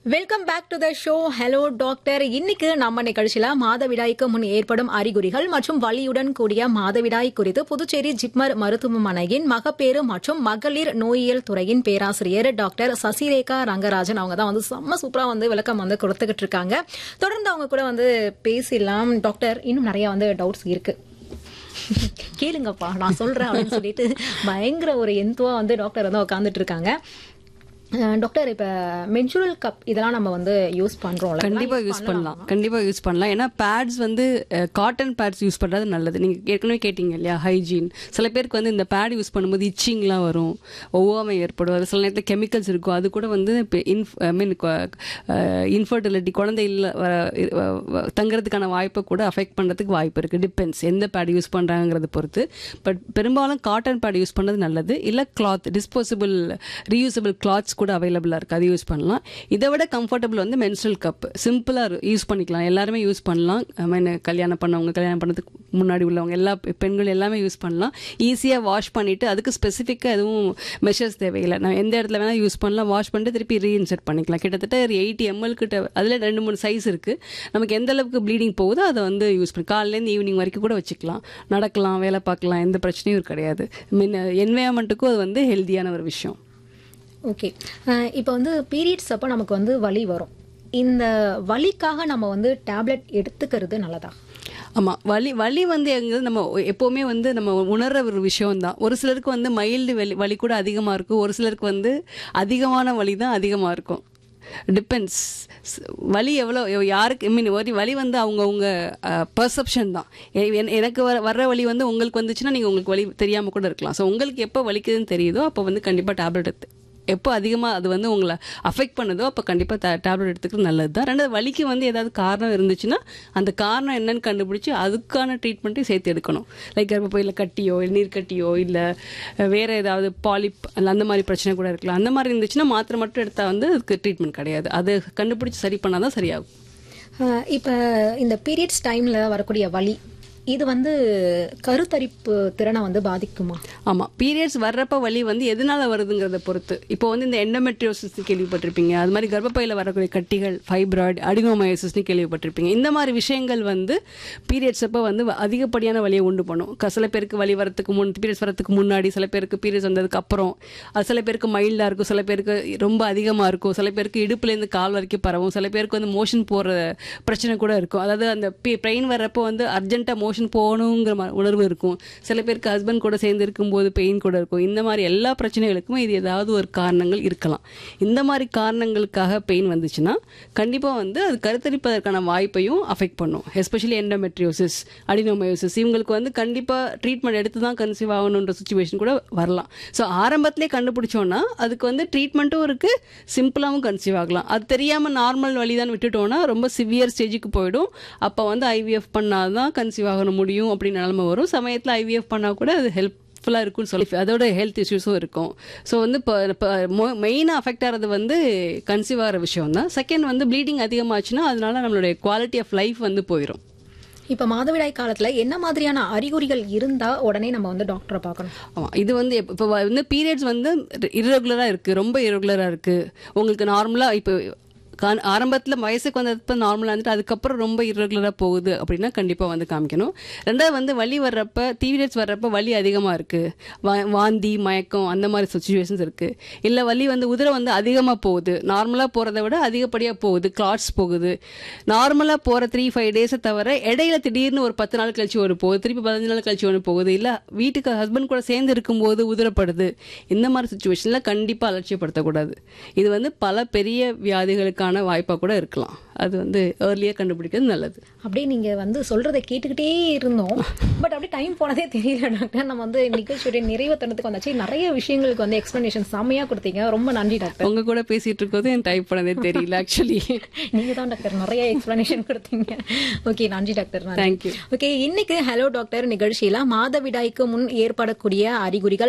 Welcome back to the show. Hello doctor. இன்னைக்கு நம்ம நிகழ்ச்சியில மாதவிடாய்க்கு முன் ஏற்படும் அறிகுறிகள் மற்றும் வலியுடன் கூடிய மாதவிடாய் குறித்து புதுச்சேரி ஜிப்மர் மருத்துவமனையின் மகப்பேறு மற்றும் மகளிர் நோயியல் துறையின் பேராசிரியர் டாக்டர் சசிரேகா ரங்கராஜன் அவங்க தான் செம்ம சூப்பரா விளக்கம் கொடுத்துக்கிட்டு இருக்காங்க. தொடர்ந்து அவங்க கூட பேசலாம். டாக்டர், இன்னும் நிறைய டவுட்ஸ் இருக்கு, கேளுங்கப்பா நான் சொல்றேன் அப்படின்னு சொல்லிட்டு பயங்கர ஒரு எந்துவா டாக்டர் உட்காந்துட்டு இருக்காங்க. டாக்டர், இப்ப மென்சுரல் கப் இதெல்லாம் நம்ம யூஸ் பண்றோம். கண்டிப்பா யூஸ் பண்ணலாம். ஏன்னா பேட்ஸ் காட்டன் பேட்ஸ் யூஸ் பண்றது நல்லது. நீங்க ஏற்கனவே கேட்டீங்க இல்லையா, ஹைஜீன். சில பேருக்கு இந்த பேட் யூஸ் பண்ணும்போது இச்சிங்லாம் வரும், ஒவ்வாமை ஏற்படும். அது சில நேரத்தில் கெமிக்கல்ஸ் இருக்கும். அது கூட இன்ஃபர்டிலிட்டி, குழந்தை இல்லை தங்குறதுக்கான வாய்ப்பை கூட அஃபெக்ட் பண்றதுக்கு வாய்ப்பு இருக்கு. டிபெண்ட்ஸ் எந்த பேட் யூஸ் பண்றாங்கிறத பொறுத்து. பட் பெரும்பாலும் காட்டன் பேட் யூஸ் பண்ணது நல்லது. இல்ல கிளாத், டிஸ்போசபிள் ரீயூசபிள் கிளாத்ஸ் கூட அவைலபிளா இருக்கு, அது யூஸ் பண்ணலாம். இதை விட கம்ஃபர்டபுள் மென்ஸ்ட்ரல் கப் சிம்பிளா யூஸ் பண்ணிக்கலாம். எல்லாருமே யூஸ் பண்ணலாம். கல்யாணம் பண்ணவங்க, கல்யாணம் பண்ணதுக்கு முன்னாடி உள்ளவங்க, எல்லா பெண்கள் எல்லாமே யூஸ் பண்ணலாம். ஈஸியா வாஷ் பண்ணிட்டு அதுக்கு ஸ்பெசிஃபிக்கா எதுவும் மெஷர்ஸ் தேவையில்லை. நான் எந்த இடத்துல வேணா யூஸ் பண்ணலாம். வாஷ் பண்ணிட்டு திருப்பி ரீஇன்செர்ட் பண்ணிக்கலாம். கிட்டத்தட்ட 80 ml கிட்ட, அதுல 2-3 சைஸ் இருக்கு. நமக்கு எந்த அளவுக்கு ப்ளீடிங் போகுதோ அதை யூஸ் பண்ணி காலையிலேருந்து ஈவினிங் வரைக்கும் கூட வச்சுக்கலாம். நடக்கலாம், வேலை பார்க்கலாம், எந்த பிரச்சனையும் கிடையாது. என்வயர்மெண்ட்டுக்கும் அது ஹெல்தியான ஒரு விஷயம். ஓகே. இப்போ பீரியட்ஸ் அப்போ நமக்கு வலி வரும். இந்த வலிக்காக நம்ம டேப்லெட் எடுத்துக்கிறது நல்லதா? ஆமாம், வலி எங்கிறது நம்ம எப்போவுமே நம்ம உணர்ற ஒரு விஷயம் தான். ஒரு சிலருக்கு மைல்டு வலி கூட அதிகமாக இருக்கும். ஒரு சிலருக்கு அதிகமான வலி தான் அதிகமாக இருக்கும். டிபெண்ட்ஸ். வலி எவ்வளோ யாருக்கு ஒரு வலி அவங்கவுங்க பர்செப்ஷன் தான். எனக்கு வர்ற வலி உங்களுக்கு வந்துச்சுன்னா நீங்கள் உங்களுக்கு வலி தெரியாமல் கூட இருக்கலாம். ஸோ உங்களுக்கு எப்போ வலிக்குதுன்னு தெரியுதோ அப்போ கண்டிப்பாக டேப்லெட் எப்போ அதிகமாக அது உங்களை அஃபெக்ட் பண்ணுதோ அப்போ கண்டிப்பாக டேப்லெட் எடுத்துக்கிறது நல்லது தான். ரெண்டாவது, வலிக்கு ஏதாவது காரணம் இருந்துச்சுன்னா அந்த காரணம் என்னன்னு கண்டுபிடிச்சி அதுக்கான ட்ரீட்மெண்ட்டையும் சேர்த்து எடுக்கணும். லைக் கர்ப்பப்பையில் கட்டியோ, நீர் கட்டியோ, இல்லை வேறு ஏதாவது பாலிப் அந்த மாதிரி பிரச்சனை கூட இருக்கலாம். அந்த மாதிரி இருந்துச்சுன்னா மாத்திரை மட்டும் எடுத்தால் அதுக்கு ட்ரீட்மெண்ட் கிடையாது. அதை கண்டுபிடிச்சி சரி பண்ணால் தான் சரியாகும். இப்போ இந்த பீரியட்ஸ் டைமில் வரக்கூடிய வலி இது கருத்தரிப்பு திறனை பாதிக்குமா? ஆமாம், பீரியட்ஸ் வர்றப்ப வலி எதனால வருதுங்கிறத பொறுத்து. இப்போ இந்த எண்டோமெட்ரியோசிஸ் கேள்விப்பட்டிருப்பீங்க. அது மாதிரி கர்ப்பப்பையில் வரக்கூடிய கட்டிகள், ஃபைப்ராய்டு, அடினோமயோசிஸ்னு கேள்விப்பட்டிருப்பீங்க. இந்த மாதிரி விஷயங்கள் பீரியட்ஸ் அப்போ அதிகப்படியான வலியை உண்டு பண்ணும். சில பேருக்கு வலி வரத்துக்கு பீரியட்ஸ் வரத்துக்கு முன்னாடி, சில பேருக்கு பீரியட்ஸ் வந்ததுக்கு அப்புறம். அது சில பேருக்கு மைல்டாக இருக்கும், சில பேருக்கு ரொம்ப அதிகமாக இருக்கும், சில பேருக்கு இடுப்புலேருந்து கால் வரைக்கும் பரவும், சில பேருக்கு மோஷன் போகிற பிரச்சனை கூட இருக்கும். அதாவது அந்த பெயின் வர்றப்போ அர்ஜென்ட்டாக மோஷன் போகணுங்கிற உணர்வு இருக்கும். சில பேருக்கு ஹஸ்பண்ட் கூட சேர்ந்து இருக்கும்போது பெயின் கூட இருக்கும். இந்த மாதிரி எல்லா பிரச்சனைகளுக்கும் இது ஏதாவது ஒரு காரணங்கள் இருக்கலாம். இந்த மாதிரி காரணங்களுக்காக பெயின் வந்துச்சுன்னா கண்டிப்பாக அது கருத்தரிப்பதற்கான வாய்ப்பையும் அஃபெக்ட் பண்ணும். எஸ்பெஷலி எண்டோமெட்ரியோசிஸ், அடினோமயோசிஸ் இவங்களுக்கு கண்டிப்பாக ட்ரீட்மெண்ட் எடுத்து தான் கன்சீவ் ஆகணுன்ற சுச்சுவேஷன் கூட வரலாம். ஸோ ஆரம்பத்திலே கண்டுபிடிச்சோன்னா அதுக்கு ட்ரீட்மெண்ட்டும் இருக்குது, சிம்பிளாகவும் கன்சீவ் ஆகலாம். அது தெரியாமல் நார்மல் வழி தான் விட்டுட்டோன்னா ரொம்ப சிவியர் ஸ்டேஜுக்கு போயிடும். அப்போ ஐவிஎஃப் பண்ணாதான் கன்சீவ் ஆகணும் முடியும் அப்படின்னு நிலைமை வரும். சமயத்தில் ஐவிஎஃப் பண்ணால் கூட அது ஹெல்ப்ஃபுல்லாக இருக்கும்னு சொல்லி அதோட ஹெல்த் இஷ்யூஸும் இருக்கும். ஸோ இப்போ மெயினாக அஃபெக்ட் ஆகிறது கன்சீவ் ஆகிற விஷயம் தான். செகண்ட் ப்ளீடிங் அதிகமாச்சுன்னா அதனால நம்மளுடைய குவாலிட்டி ஆஃப் லைஃப் போயிடும். இப்போ மாதவிடாய் காலத்துல என்ன மாதிரியான அறிகுறிகள் இருந்தா உடனே நம்ம டாக்டரை பார்க்கணும்? ஆமாம், இது இப்போ பீரியட்ஸ் இர்ரெகுலராக இருக்குது, ரொம்ப இர்ரெகுலராக இருக்குது. உங்களுக்கு நார்மலாக இப்போ ஆரம்பத்தில் வயசுக்கு வந்தப்போ நார்மலாக இருந்துட்டு அதுக்கப்புறம் ரொம்ப இர்ரெகுலராக போகுது அப்படின்னா கண்டிப்பாக காமிக்கணும். ரெண்டாவது வலி வர்றப்ப, பீரியட்ஸ் வர்றப்ப வலி அதிகமாக இருக்குது, வாந்தி, மயக்கம் அந்த மாதிரி சுச்சுவேஷன்ஸ் இருக்குது. இல்லை வலி உதிரை அதிகமாக போகுது, நார்மலாக போகிறத விட அதிகப்படியாக போகுது, கிளாட்ஸ் போகுது. நார்மலாக போகிற 3-5 டேஸை தவிர இடையில திடீர்னு ஒரு 10 நாள் கழிச்சு ஒரு போகுது, திருப்பி 15 நாள் கழிச்சு ஒன்று போகுது. இல்லை வீட்டுக்கு ஹஸ்பண்ட் கூட சேர்ந்து இருக்கும்போது உதிரப்படுது. இந்த மாதிரி சுச்சுவேஷனில் கண்டிப்பாக அலட்சியப்படுத்தக்கூடாது. இது பல பெரிய வியாதிகளுக்கு வாய்ப்பா கூட இருக்கலாம். அது ஏர்லியா கண்டுபிடிக்கிறது நல்லது. அப்படியே நீங்க சொல்றதை கேட்டுக்கிட்டே இருந்தோம். பட் அப்படியே டைம் போனதே தெரியல டாக்டர். நம்ம நிகழ்ச்சியுடைய நிறைவு தருணத்துக்கு வந்தாச்சு. நிறைய விஷயங்களுக்கு எக்ஸ்பிளனேஷன் செம்மையா கொடுத்தீங்க. ரொம்ப நன்றி டாக்டர். உங்க கூட பேசிட்டு இருக்கோது என் டைம் போனதே தெரியல. ஆக்சுவலி நீங்க தான் டாக்டர் நிறைய எக்ஸ்பிளனேஷன் கொடுத்தீங்க. ஓகே, நன்றி டாக்டர். தேங்க்யூ. ஓகே, இன்னைக்கு ஹலோ டாக்டர் நிகழ்ச்சியில மாதவிடாய்க்கு முன் ஏற்படக்கூடிய அறிகுறிகள்